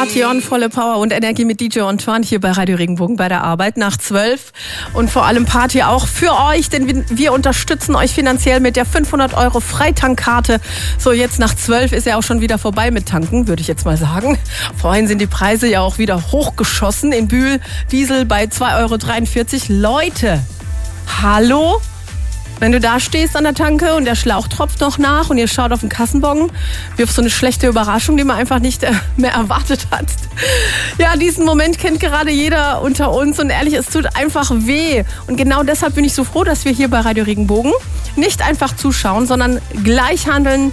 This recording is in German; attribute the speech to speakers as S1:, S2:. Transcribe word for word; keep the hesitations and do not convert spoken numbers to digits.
S1: Party on, volle Power und Energie mit D J Antoine hier bei Radio Regenbogen bei der Arbeit nach zwölf. Und vor allem Party auch für euch, denn wir, wir unterstützen euch finanziell mit der fünfhundert Euro Freitankkarte. So, jetzt nach zwölf ist ja auch schon wieder vorbei mit Tanken, würde ich jetzt mal sagen. Vorhin sind die Preise ja auch wieder hochgeschossen. In Bühl Diesel bei zwei Euro dreiundvierzig. Leute, hallo? Wenn du da stehst an der Tanke und der Schlauch tropft noch nach und ihr schaut auf den Kassenbon, wie auf so eine schlechte Überraschung, die man einfach nicht mehr erwartet hat. Ja, diesen Moment kennt gerade jeder unter uns und ehrlich, es tut einfach weh. Und genau deshalb bin ich so froh, dass wir hier bei Radio Regenbogen nicht einfach zuschauen, sondern gleich handeln,